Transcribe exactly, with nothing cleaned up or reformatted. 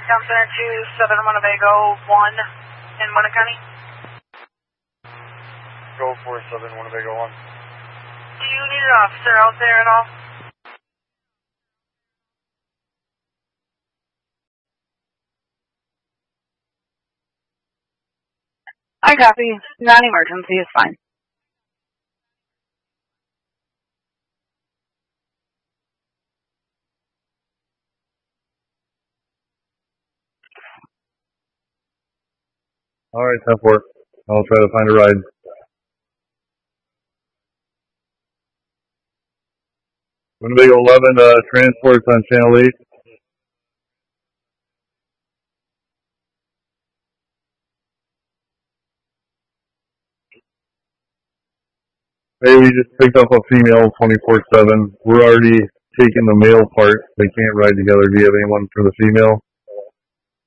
Town Center two, Southern Winnebago one in Winter County. Go for Southern Winnebago one. Do you need an officer out there at all? I copy. Non-emergency is fine. All right, ten four. I'll try to find a ride. Winnebago eleven, uh, transports on channel eight. Hey, we just picked up a female twenty-four seven. We're already taking the male part. They can't ride together. Do you have anyone for the female?